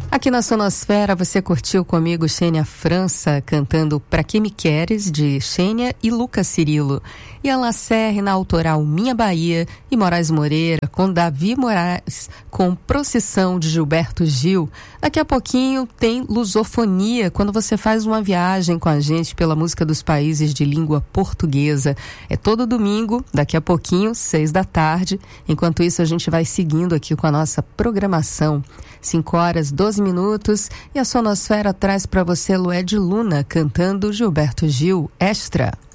Aqui na Sonosfera você curtiu comigo Xênia França cantando Pra Que Me Queres, de Xênia e Lucas Cirilo. E a Lacerre na autoral Minha Bahia e Moraes Moreira com Davi Moraes com Procissão de Gilberto Gil. Daqui a pouquinho tem Lusofonia, quando você faz uma viagem com a gente pela música dos países de língua portuguesa. É todo domingo, daqui a pouquinho, 6 da tarde. Enquanto isso a gente vai seguindo aqui com a nossa programação. 5h12 e a Sonosfera traz para você Lued Luna cantando Gilberto Gil, Extra.